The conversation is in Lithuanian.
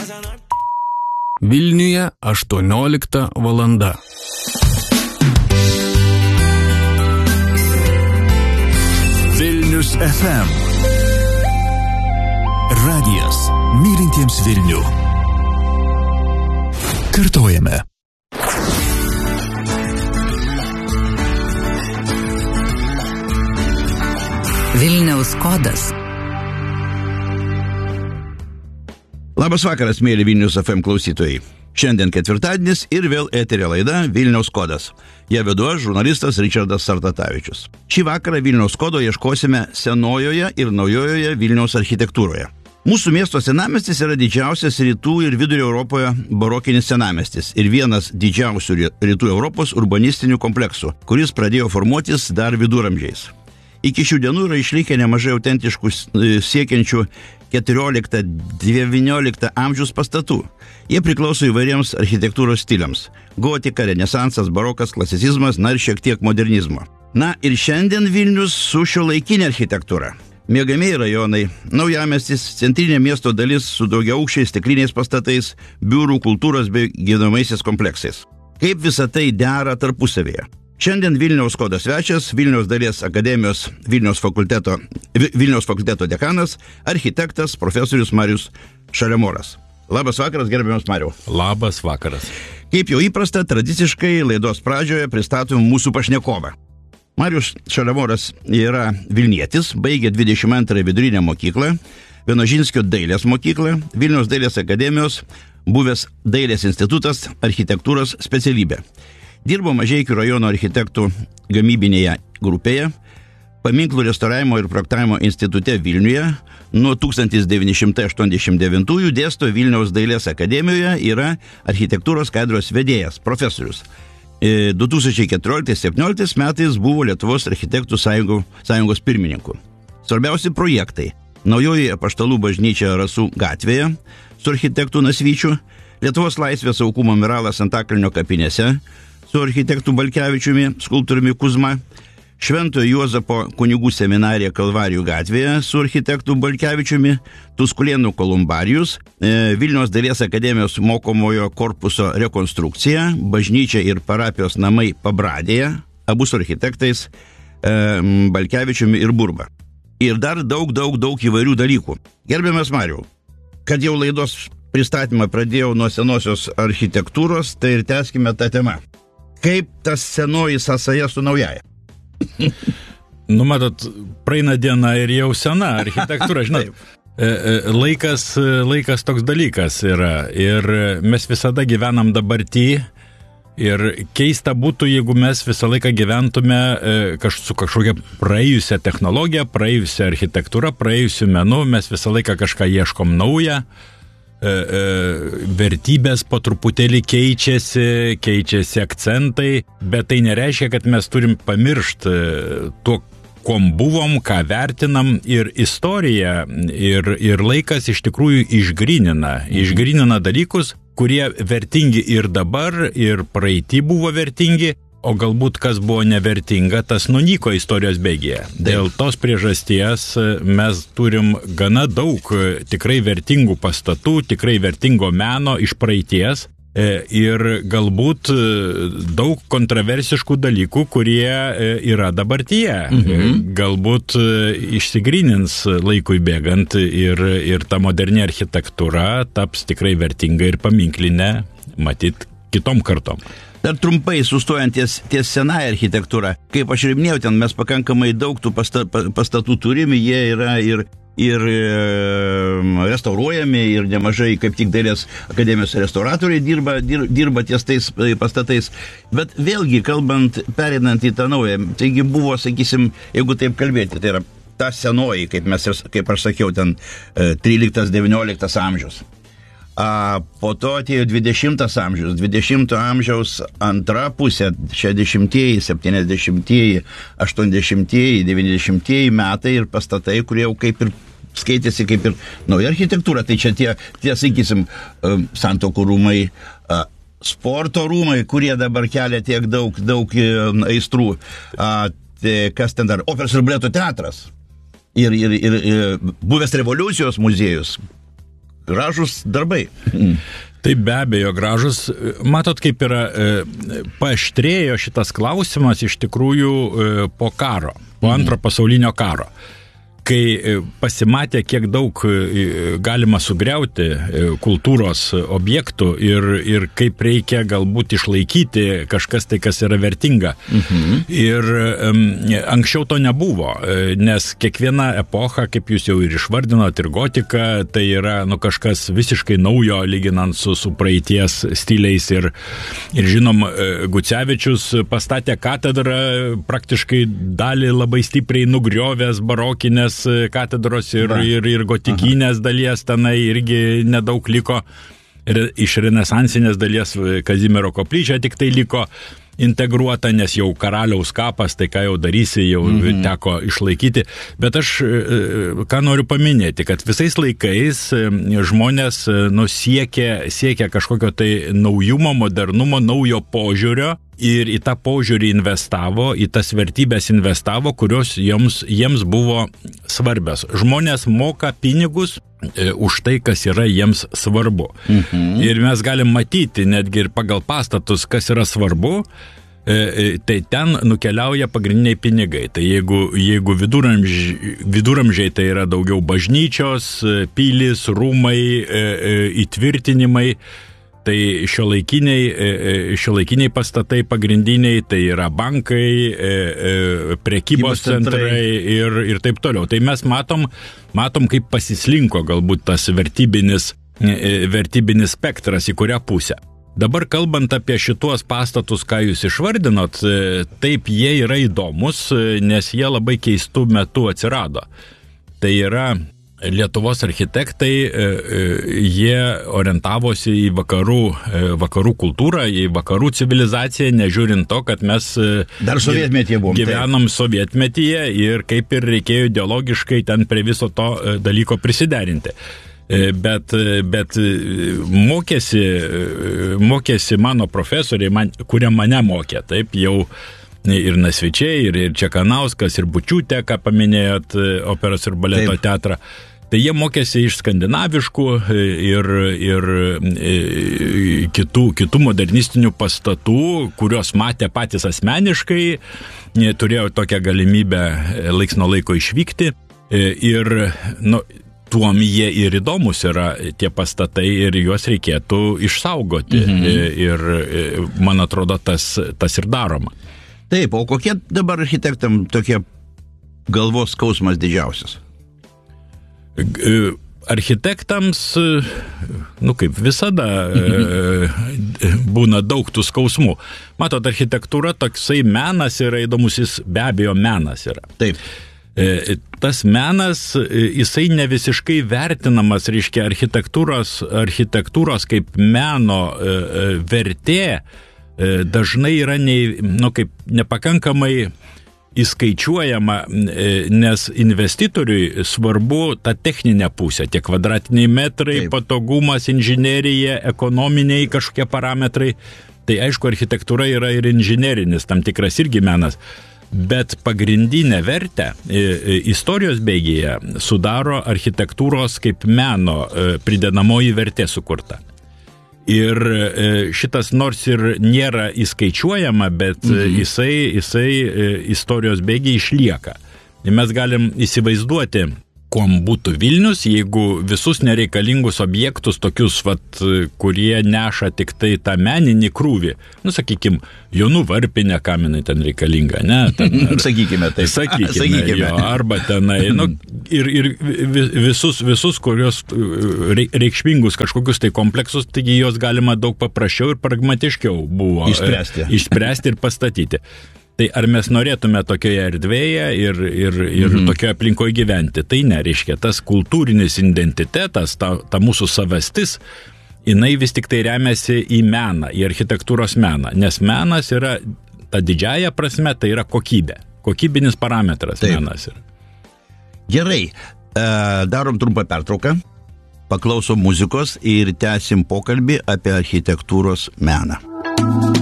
Vilniuje 18 valanda. Vilnius FM. Radijas mylintiems Vilnių. Kartojame. Vilniaus kodas. Labas vakaras, mėly Vilnius FM klausytojai. Šiandien ketvirtadienis ir vėl eterio laida Vilniaus kodas. Ją vedu aš, žurnalistas Ričardas Sartatavičius. Šį vakarą Vilniaus kodo ieškosime senojoje ir naujojoje Vilniaus architektūroje. Mūsų miesto senamiestis yra didžiausias rytų ir vidurio Europoje barokinis senamiestis ir vienas didžiausių rytų Europos urbanistinių kompleksų, kuris pradėjo formuotis dar viduramžiais. Iki šių dienų yra išlikę nemažai autentiškų siekiančių 14-19 amžiaus pastatų. Jie priklauso įvairiems architektūros stiliams – gotika, renesansas, barokas, klasicizmas, na ir šiek tiek modernizmo. Na ir šiandien Vilnius su šiuolaikinė architektūra. Miegamieji rajonai, naujamiestis, centrinė miesto dalis su daugiaaukščiais stikliniais pastatais, biurų, kultūros bei gyvenamaisiais kompleksais. Kaip visa tai dera tarpusavėje? Šiandien Vilniaus kodo svečias, Vilniaus dailės akademijos Vilniaus fakulteto dekanas, architektas profesorius Marius Šalemoras. Labas vakaras, gerbiamas Mariau. Labas vakaras. Kaip jau įprasta, tradiciškai laidos pradžioje pristatom mūsų pašnekovą. Marius Šalemoras yra Vilnietis, baigė 22 vidurinę mokyklą, Vienožinskio dailės mokyklą, Vilniaus dailės akademijos, buvęs dailės institutas, architektūros specialybė. Dirbo Mažeikių rajono architektų gamybinėje grupėje, paminklų restauravimo ir projektavimo institute Vilniuje, nuo 1989 dėsto Vilniaus dailės akademijoje, yra architektūros katedros vedėjas, profesorius. 2014-2017 metais buvo Lietuvos architektų sąjungos pirmininku. Svarbiausi projektai: naujoji Apaštalų bažnyčia Rasų gatvėje su architektų Nasvyčiu, Lietuvos laisvės aukų memorialas Antakalnio kapinėse su architektų Balkevičiumi, skulptoriumi Kuzma, Šventojo Juozapo kunigų seminarija Kalvarijų gatvėje su architektų Balkevičiumi, Tuskulėnų kolumbarijus, Vilniaus dailės akademijos mokomojo korpuso rekonstrukcija, bažnyčia ir parapijos namai Pabradėje, abu su architektais Balkevičiumi ir Burba. Ir dar daug įvairių dalykų. Gerbiamas Mariau, kad jau laidos pristatymą pradėjau nuo senosios architektūros, tai ir tęskime tą temą. Kaip tas senoji sąsaja su naujaja? Matot, praeina diena ir jau sena architektūra, žinai. Laikas toks dalykas yra ir mes visada gyvenam dabartį ir keista būtų, jeigu mes visą laiką gyventume su kažkokia praėjusią technologiją, praėjusią architektūrą, praėjusių menu, mes visą laiką kažką ieškom naują. Vertybės po truputėlį keičiasi akcentai, bet tai nereiškia, kad mes turim pamiršti to, kuom buvom, ką vertinam, ir istorija ir laikas iš tikrųjų išgrynina dalykus, kurie vertingi ir dabar, ir praeitį buvo vertingi, o galbūt kas buvo nevertinga, tas nunyko istorijos bėgyje. Dėl tos priežasties mes turim gana daug tikrai vertingų pastatų, tikrai vertingo meno iš praeities ir galbūt daug kontroversiškų dalykų, kurie yra dabartyje. Galbūt išsigrynins laikui bėgant ir ta moderni architektūra taps tikrai vertinga ir paminklinė, matyt, kitom kartom. Dar trumpai sustojant ties senąją architektūrą, kaip aš ir minėjau, ten mes pakankamai daug tų pastatų turime, jie yra ir restauruojami, ir nemažai kaip tik dailės akademijos restauratoriai dirba ties tais pastatais. Bet vėlgi, pereinant į tą naują, taigi buvo, sakysim, jeigu taip kalbėti, tai yra ta senoji, kaip aš sakiau, ten 13-19 amžius. Po to atėjo 20 amžius, 20 amžiaus antra pusė, 60-ieji, 70-ieji, 80-ieji, 90-ieji metai ir pastatai, kurie jau kaip ir skaitėsi kaip ir nauja architektūra. Tai čia tie sakysim, Santuokų rūmai, sporto rūmai, kurie dabar kelia tiek daug aistrų. Tai kas ten dar? Operos ir baleto teatras. Ir buvęs Revoliucijos muziejus. gražus darbai. Tai be abejo gražus. Matot, kaip yra paaštrėjo šitas klausimas iš tikrųjų po karo, po antro pasaulinio karo. Kai pasimatė, kiek daug galima sugriauti kultūros objektų ir kaip reikia galbūt išlaikyti kažkas tai, kas yra vertinga. Ir anksčiau to nebuvo, nes kiekviena epocha, kaip jūs jau ir išvardinot, ir gotika, tai yra kažkas visiškai naujo, lyginant su praeities stiliais. Ir žinom, Gucevičius pastatė katedrą, praktiškai dalį labai stipriai nugriovęs barokinės katedros ir gotikinės dalies tenai irgi nedaug liko. Iš renesansinės dalies Kazimiero koplyčia tik tai liko integruota, nes jau karaliaus kapas, tai ką jau darysi, jau teko išlaikyti. Bet aš ką noriu paminėti, kad visais laikais žmonės siekia kažkokio tai naujumo, modernumo, naujo požiūrio ir į tą požiūrį investavo, į tas vertybės investavo, kurios jiems buvo svarbios. Žmonės moka pinigus už tai, kas yra jiems svarbu. Ir mes galim matyti netgi ir pagal pastatus, kas yra svarbu, tai ten nukeliauja pagrindiniai pinigai. Tai jeigu viduramžiai tai yra daugiau bažnyčios, pilys, rūmai, įtvirtinimai, tai šiuolaikiniai pastatai pagrindiniai, tai yra bankai, prekybos centrai ir taip toliau. Tai mes matom kaip pasislinko galbūt tas vertybinis spektras, į kurią pusę. Dabar kalbant apie šituos pastatus, ką jūs išvardinot, taip jie yra įdomus, nes jie labai keistų metų atsirado. Tai yra Lietuvos architektai, jie orientavosi į vakarų kultūrą, į vakarų civilizaciją, nežiūrint to, kad mes dar sovietmetyje buvom, gyvenom sovietmetyje ir kaip ir reikėjo ideologiškai ten prie viso to dalyko prisiderinti. Bet mokėsi mano profesoriai, kurie mane mokė, taip jau ir Nasvyčiai, ir Čekanauskas, ir Bučiūtė, ką paminėjot, operos ir baleto teatrą. Tai jie mokėsi iš skandinaviškų ir kitų modernistinių pastatų, kurios matė patys asmeniškai, turėjo tokią galimybę laiks nuo laiko išvykti. Ir tuom jie ir įdomus yra tie pastatai ir juos reikėtų išsaugoti. Ir man atrodo, tas ir daroma. Taip, o kokie dabar architektam tokie galvos skausmas didžiausias? Architektams, kaip visada, būna daug tų skausmų. Matot, architektūra toksai menas yra įdomus, jis be abejo menas yra. Taip. Tas menas, jisai ne visiškai vertinamas, reiškia, architektūros kaip meno vertė dažnai yra nepakankamai įskaičiuojama, nes investitoriui svarbu ta techninė pusė, tie kvadratiniai metrai, taip, patogumas, inžinerija, ekonominiai kažkokie parametrai. Tai aišku, architektūra yra ir inžinerinis, tam tikras irgi menas. Bet pagrindinę vertę istorijos bėgyje sudaro architektūros kaip meno pridedamoji vertė sukurta. Ir šitas nors ir nėra įskaičiuojama, bet jisai istorijos bėgiai išlieka. Ir mes galim įsivaizduoti, kuom būtų Vilnius, jeigu visus nereikalingus objektus, tokius, kurie neša tik tai tą meninį krūvį, sakykime, Jonų varpinė, kam jinai ten reikalinga, ne? Sakykime, taip. Sakykime. Jo, arba tenai, ir visus, kurios reikšmingus kažkokius tai kompleksus, taigi jos galima daug paprasčiau ir pragmatiškiau buvo išspręsti ir pastatyti. Tai ar mes norėtume tokioje erdvėje ir tokioje aplinkoje gyventi? Tai nereiškia, tas kultūrinis identitetas, ta mūsų savastis, jinai vis tik tai remiasi į meną, į architektūros meną, nes menas yra, ta didžiaja prasme, tai yra kokybė, kokybinis parametras. Taip. Menas yra. Gerai, darom trumpą pertrauką, paklausom muzikos ir tęsim pokalbį apie architektūros meną.